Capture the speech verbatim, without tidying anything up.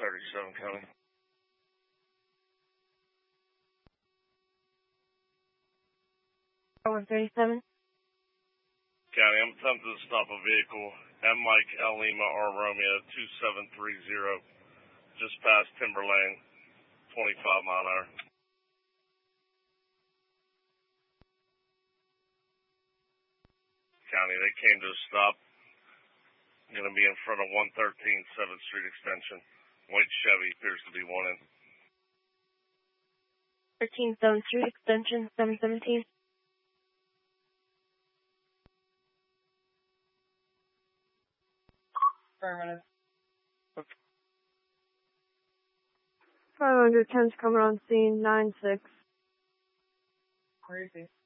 thirty-seven County. one thirty-seven. County, I'm attempting to stop a vehicle, M. Mike L. Lima R. Romeo two seven three zero, just past Timber Lane, twenty-five mile an hour. County, they came to a stop. Going to be in front of one thirteen seventh Street Extension. White Chevy appears to be one in. thirteen seventh Street Extension, seven seventeen. Affirmative. five hundred ten's coming on scene, nine six. Where is he?